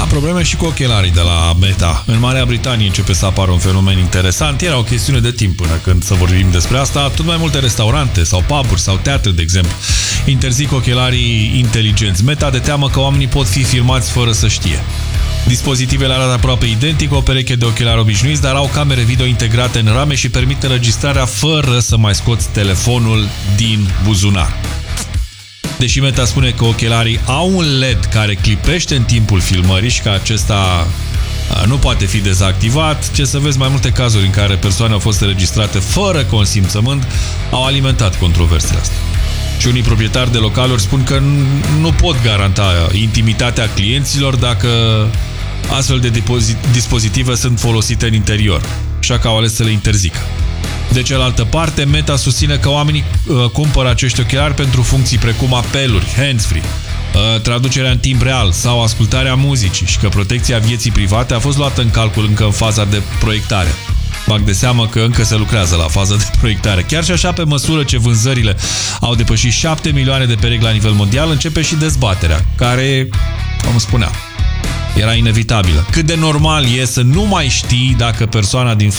probleme și cu ochelarii de la Meta. În Marea Britanie începe să apară un fenomen interesant. Era o chestiune de timp până când să vorbim despre asta. Tot mai multe restaurante sau pub-uri sau teatre, de exemplu, interzic ochelarii inteligenți. Meta de teamă că oamenii pot fi filmați fără să știe. Dispozitivele arată aproape identic, o pereche de ochelari obișnuiți, dar au camere video integrate în rame și permit înregistrarea fără să mai scoți telefonul din buzunar. Deși Meta spune că ochelarii au un LED care clipește în timpul filmării și că acesta nu poate fi dezactivat, ce să vezi, mai multe cazuri în care persoane au fost înregistrate fără consimțământ au alimentat controversele astea. Și unii proprietari de localuri spun că nu pot garanta intimitatea clienților dacă astfel de dispozitive sunt folosite în interior, așa că au ales să le interzică. De cealaltă parte, Meta susține că oamenii cumpără acești ochelari pentru funcții precum apeluri, hands-free, traducerea în timp real sau ascultarea muzicii și că protecția vieții private a fost luată în calcul încă în faza de proiectare. Bag de seamă că încă se lucrează la faza de proiectare. Chiar și așa, pe măsură ce vânzările au depășit 7 milioane de perechi la nivel mondial, începe și dezbaterea, care, cum spuneam, era inevitabilă. Cât de normal e să nu mai știi dacă persoana din